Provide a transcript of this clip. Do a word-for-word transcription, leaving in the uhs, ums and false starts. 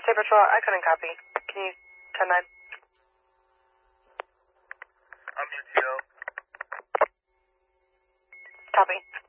State Patrol, I couldn't copy. Can you ten nine? I'm U T O. Copy.